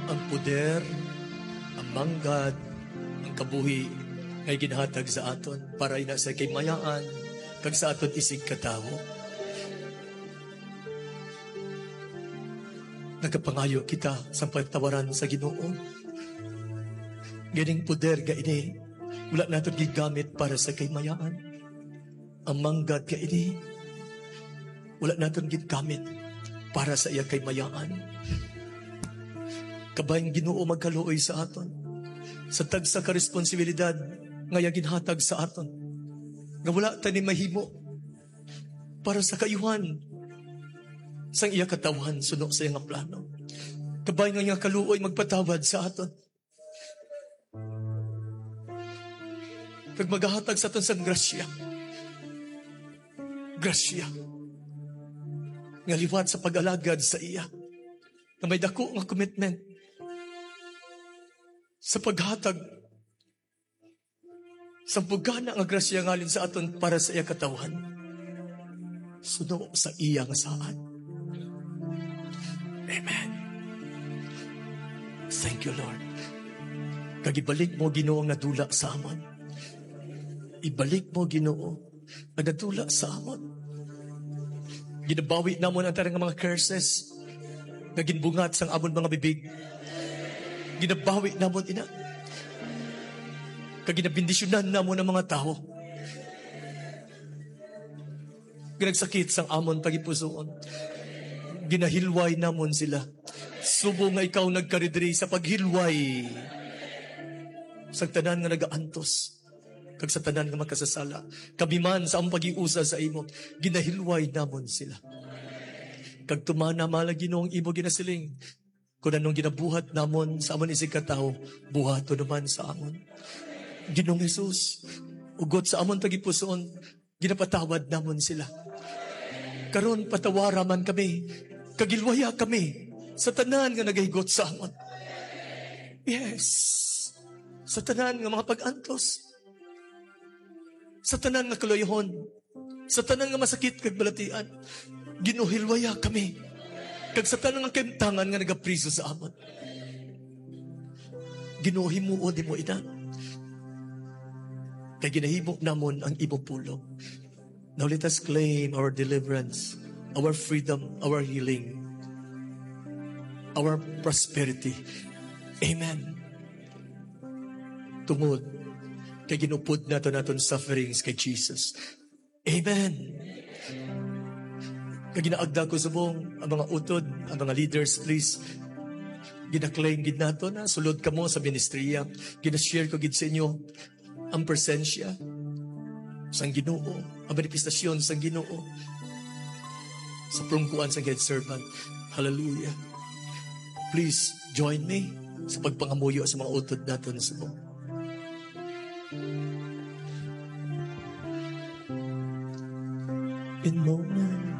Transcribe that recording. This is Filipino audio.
ang puder, ang manggad, ang kabuhi ngay ginhatag sa aton para ina sa kay mayaan kag sa aton isig katawo. Nagapangayo kita sa pagtawaran sa Ginoo. Gining puder ga ini wala naton gigamit para sa kay mayaan. Ang manggad ga ini wala naton gigamit para sa iya kay mayaan. Kabayang Ginoo magkaluoy sa aton sa tagsa ka responsibilidad nga ginhatag sa aton nga wala tani mahimo para sa kayuhan sang iya katawan sunod sa iyang plano. Kabayang nga kaluoy magpatawad sa aton kag maghahatag sa aton sang grasya nga liwat sa pag-alagad sa iya na may dako nga commitment sa paghatag sa pugana nga grasya ngalin sa aton para sa iya katawan suno sa iya nga saan. Amen. Thank you, Lord. Kagibalik mo Ginoo ang nadula sa amon. Ibalik mo Ginoo ang nadula sa amon. Ginabawi namon ang tarang mga curses na ginbungat sang amon mga bibig. Ginabawi namon ina. Kag ginabindisyonan namon ang mga tao. Ginagsakit sang amon pagipusoon. Ginahilway namon sila. Subo nga ikaw nagkaridri sa paghilway. Sa tanan nga nagaantos. Kag sa tanan nga makasasala. Kabiman sa among pag-iusa sa imo. Ginahilway namon sila. Kag tumana malagi noong imo ginasiling. Kung anong ginabuhat namon sa amon isig katao, buhato naman sa amon. Ginoong Jesus, ugot sa amon pagipusoon, ginapatawad namon sila. Karon patawara man kami, kagilwaya kami, sa tanan nga nagahigot sa amon. Yes, sa tanan nga mga pag-antos, sa tanan nga kaloyhon, sa tanan nga masakit kag balatian, ginuhilwaya kami. Kag sa tanan nga kaimtangan nga nagapriso sa amon. Ginuhimuo di mo ina. Kay ginahimo namon ang imong pulong. Now let us claim our deliverance, our freedom, our healing, our prosperity. Amen. Tungod kay ginupod naton sufferings kay Jesus. Amen. Kay ginaagda ko subong ang mga utod, ang mga leaders, please. Gina-claim gid nato na sulod kamo sa ministriya. Gina-share ko gid sa inyo ang presensya sang Ginoo, ang manifestasyon sang Ginoo sa prungkuan sang head servant. Hallelujah. Please join me sa pagpangamuyo sa mga utod naton subong. In moments